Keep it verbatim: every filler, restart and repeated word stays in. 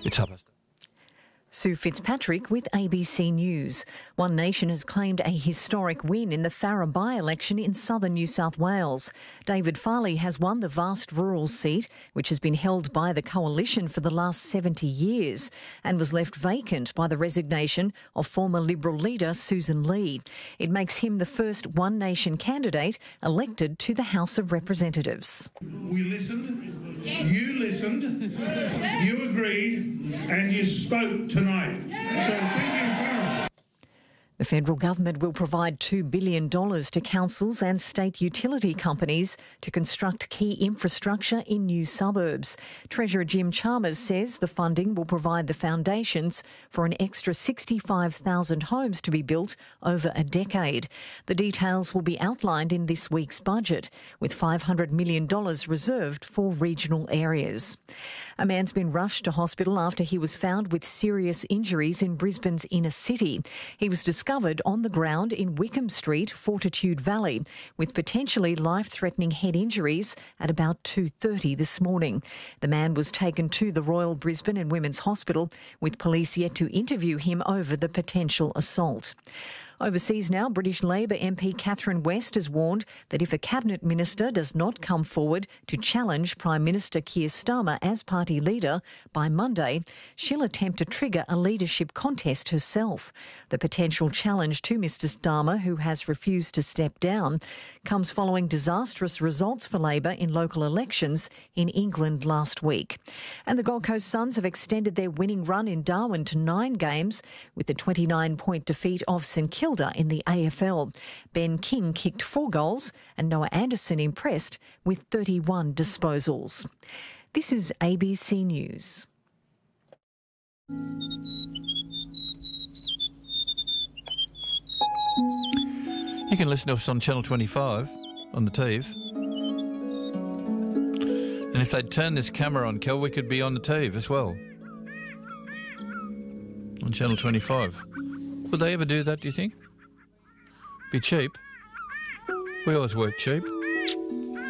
It's Hubbardston. Sue Fitzpatrick with A B C News. One Nation has claimed a historic win in the Farrer by-election in southern New South Wales. David Farley has won the vast rural seat, which has been held by the Coalition for the last seventy years, and was left vacant by the resignation of former Liberal leader Susan Lee. It makes him the first One Nation candidate elected to the House of Representatives. We listened, you listened, you agreed, and you spoke tonight. So thank you, Farrell. The federal government will provide two billion dollars to councils and state utility companies to construct key infrastructure in new suburbs. Treasurer Jim Chalmers says the funding will provide the foundations for an extra sixty-five thousand homes to be built over a decade. The details will be outlined in this week's budget, with five hundred million dollars reserved for regional areas. A man's been rushed to hospital after he was found with serious injuries in Brisbane's inner city. He was discovered on the ground in Wickham Street, Fortitude Valley, with potentially life-threatening head injuries at about two thirty this morning. The man was taken to the Royal Brisbane and Women's Hospital, with police yet to interview him over the potential assault. Overseas now, British Labor M P Catherine West has warned that if a cabinet minister does not come forward to challenge Prime Minister Keir Starmer as party leader by Monday, she'll attempt to trigger a leadership contest herself. The potential challenge to Mr Starmer, who has refused to step down, comes following disastrous results for Labor in local elections in England last week. And the Gold Coast Suns have extended their winning run in Darwin to nine games with the twenty-nine point defeat of St Kilda in the A F L. Ben King kicked four goals and Noah Anderson impressed with thirty-one disposals. This is A B C News. You can listen to us on Channel twenty-five on the T V. And if they'd turn this camera on, Kel, we could be on the T V as well. On Channel twenty-five. Would they ever do that, do you think? Be cheap. We always work cheap.